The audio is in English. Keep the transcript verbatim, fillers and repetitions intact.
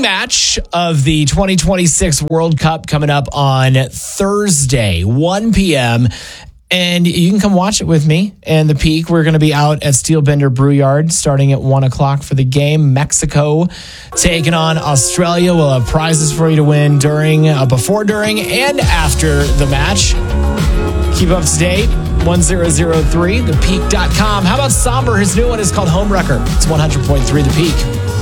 opening match of the twenty twenty-six World Cup coming up on Thursday, one p.m., and you can come watch it with me and the Peak. We're going to be out at Steelbender Brewyard starting at one o'clock for the game. Mexico taking on Australia. We'll have prizes for you to win during, uh, before, during, and after the match. Keep up to date. one thousand three, the peak dot com. How about Somber? His new one is called Home Wrecker. It's one hundred point three The Peak.